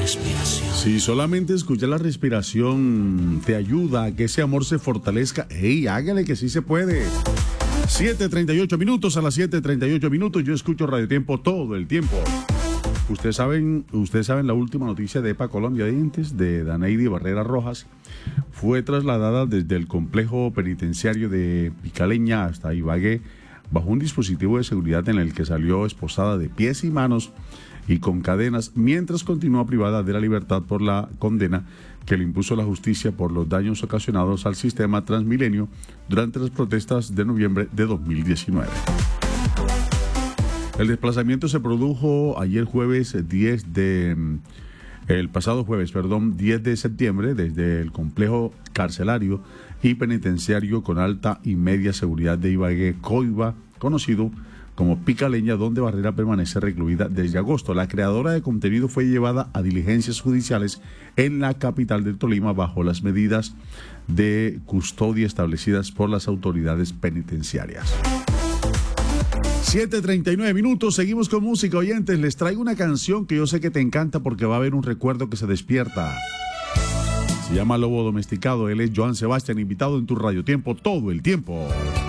respiración. Si solamente escuchar la respiración te ayuda a que ese amor se fortalezca, ¡hey, hágale que sí se puede! 7:38 minutos, a las 7:38 minutos yo escucho Radio Tiempo todo el tiempo. Ustedes saben la última noticia de EPA Colombia Dientes, de Daneidi Barrera Rojas. Fue trasladada desde el complejo penitenciario de Picaleña hasta Ibagué bajo un dispositivo de seguridad en el que salió esposada de pies y manos y con cadenas, mientras continúa privada de la libertad por la condena que le impuso la justicia por los daños ocasionados al sistema Transmilenio durante las protestas de noviembre de 2019. El desplazamiento se produjo ayer el pasado jueves, 10 de septiembre, desde el complejo carcelario y penitenciario con alta y media seguridad de Ibagué, Coiba, conocido como Picaleña, donde Barrera permanece recluida desde agosto. La creadora de contenido fue llevada a diligencias judiciales en la capital del Tolima bajo las medidas de custodia establecidas por las autoridades penitenciarias. 7:39 minutos, seguimos con música, oyentes. Les traigo una canción que yo sé que te encanta porque va a haber un recuerdo que se despierta. Se llama Lobo Domesticado. Él es Joan Sebastián, invitado en tu Radio Tiempo todo el tiempo.